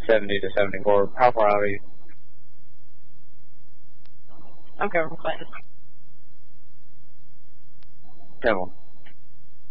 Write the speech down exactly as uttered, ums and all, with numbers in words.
seventy to seventy-four. How far out are you? I'm coming from Clinton. ten one.